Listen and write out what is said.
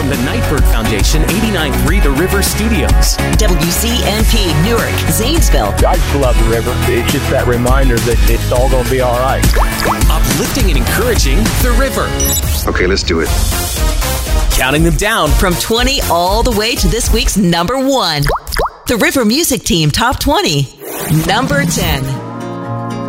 from the Nightbird Foundation, 89.3 The River Studios. WCNP, Newark, Zanesville. I just love the river. It's just that reminder that it's all going to be all right. Uplifting and encouraging The River. Okay, let's do it. Counting them down from 20 all the way to this week's number 1. The River Music Team Top 20. Number 10.